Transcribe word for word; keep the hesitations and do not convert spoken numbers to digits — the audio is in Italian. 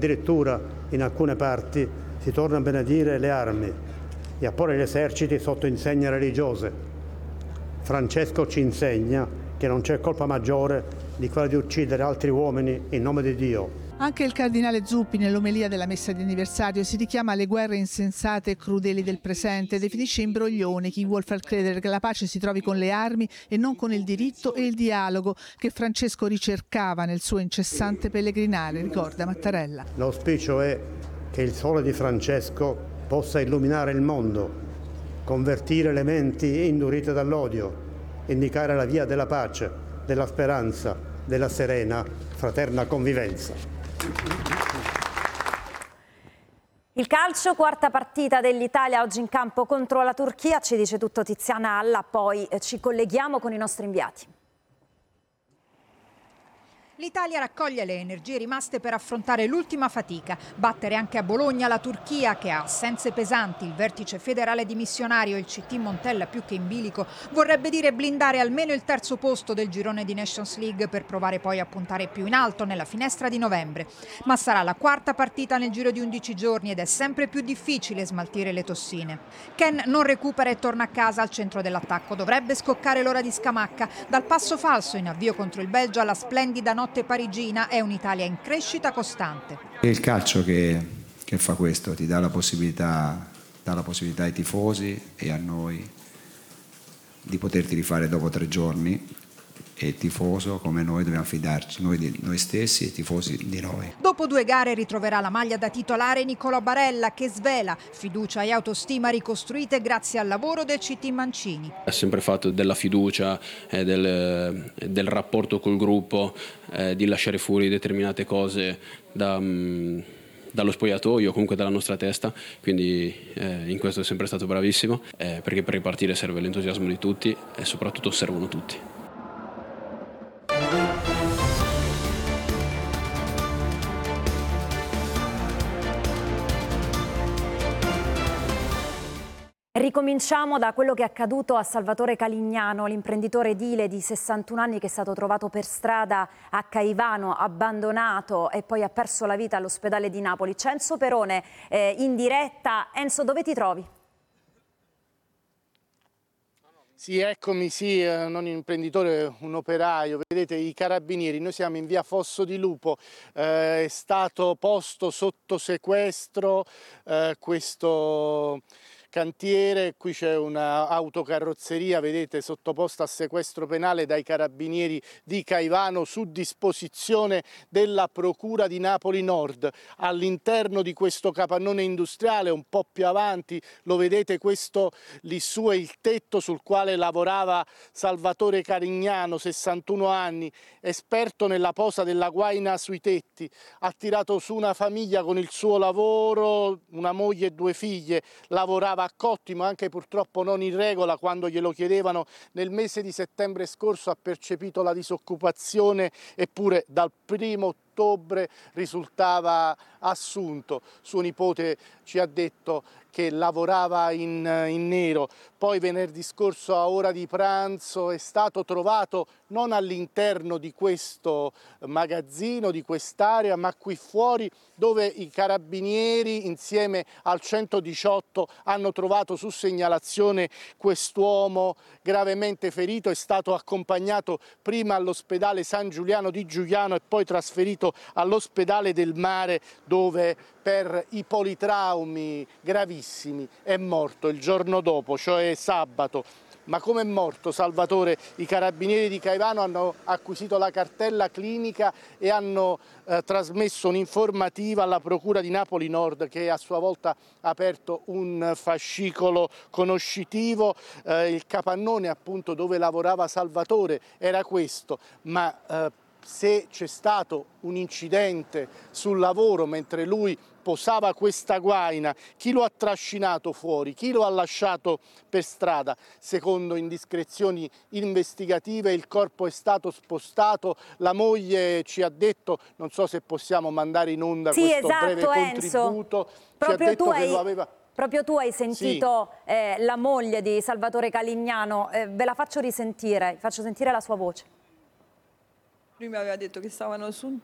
addirittura in alcune parti si torna a benedire le armi e a porre gli eserciti sotto insegne religiose. Francesco ci insegna che non c'è colpa maggiore di quella di uccidere altri uomini in nome di Dio. Anche il cardinale Zuppi nell'omelia della messa di anniversario si richiama alle guerre insensate e crudeli del presente, definisce imbroglione chi vuol far credere che la pace si trovi con le armi e non con il diritto e il dialogo che Francesco ricercava nel suo incessante pellegrinare, ricorda Mattarella. L'auspicio è che il sole di Francesco possa illuminare il mondo, convertire le menti indurite dall'odio, indicare la via della pace, della speranza, della serena, fraterna convivenza. Il calcio, quarta partita dell'Italia oggi in campo contro la Turchia, ci dice tutto Tiziana Alla, poi ci colleghiamo con i nostri inviati. L'Italia raccoglie le energie rimaste per affrontare l'ultima fatica, battere anche a Bologna la Turchia che ha assenze pesanti, il vertice federale dimissionario e il C T Montella più che in bilico, vorrebbe dire blindare almeno il terzo posto del girone di Nations League per provare poi a puntare più in alto nella finestra di novembre. Ma sarà la quarta partita nel giro di undici giorni ed è sempre più difficile smaltire le tossine. Ken non recupera e torna a casa al centro dell'attacco, dovrebbe scoccare l'ora di Scamacca, dal passo falso in avvio contro il Belgio alla splendida notte parigina è un'Italia in crescita costante. È il calcio che, che fa questo, ti dà la possibilità, dà la possibilità ai tifosi e a noi di poterti rifare dopo tre giorni e il tifoso come noi dobbiamo fidarci, noi di noi stessi e i tifosi di noi. Dopo due gare ritroverà la maglia da titolare Nicolò Barella che svela fiducia e autostima ricostruite grazie al lavoro del C T Mancini. Ha sempre fatto della fiducia, eh, del, del rapporto col gruppo, eh, di lasciare fuori determinate cose da... Mh, dallo spogliatoio o comunque dalla nostra testa, quindi eh, in questo è sempre stato bravissimo, eh, perché per ripartire serve l'entusiasmo di tutti e soprattutto servono tutti. Ricominciamo da quello che è accaduto a Salvatore Calignano, l'imprenditore edile di sessantuno anni che è stato trovato per strada a Caivano, abbandonato e poi ha perso la vita all'ospedale di Napoli. C'è Enzo Perone eh, in diretta. Enzo, dove ti trovi? Sì, eccomi, sì, non un imprenditore, un operaio. Vedete i carabinieri, noi siamo in via Fosso di Lupo, eh, è stato posto sotto sequestro eh, questo cantiere, qui c'è un'autocarrozzeria, vedete, sottoposta a sequestro penale dai carabinieri di Caivano su disposizione della Procura di Napoli Nord. All'interno di questo capannone industriale, un po' più avanti, lo vedete, questo lì su è il tetto sul quale lavorava Salvatore Calignano, sessantuno anni, esperto nella posa della guaina sui tetti. Ha tirato su una famiglia con il suo lavoro, una moglie e due figlie, lavorava a Cottimo, anche purtroppo non in regola, quando glielo chiedevano nel mese di settembre scorso ha percepito la disoccupazione, eppure dal primo ottobre risultava assunto. Suo nipote ci ha detto che lavorava in, in nero. Poi venerdì scorso a ora di pranzo è stato trovato non all'interno di questo magazzino, di quest'area, ma qui fuori, dove i carabinieri insieme al centodiciotto hanno trovato su segnalazione quest'uomo gravemente ferito. È stato accompagnato prima all'ospedale San Giuliano di Giuliano e poi trasferito all'ospedale del Mare, dove per i politraumi gravissimi è morto il giorno dopo, cioè sabato. Ma come è morto Salvatore? I carabinieri di Caivano hanno acquisito la cartella clinica e hanno eh, trasmesso un'informativa alla Procura di Napoli Nord, che a sua volta ha aperto un fascicolo conoscitivo. Eh, il capannone appunto dove lavorava Salvatore era questo, ma eh, se c'è stato un incidente sul lavoro mentre lui posava questa guaina, chi lo ha trascinato fuori, chi lo ha lasciato per strada? Secondo indiscrezioni investigative il corpo è stato spostato, la moglie ci ha detto, non so se possiamo mandare in onda sì, questo esatto, breve Enzo. contributo, Proprio ci ha detto tu che hai... lo aveva... Proprio tu hai sentito sì. eh, la moglie di Salvatore Calignano, eh, ve la faccio risentire, faccio sentire la sua voce. Lui mi aveva detto che stavano su un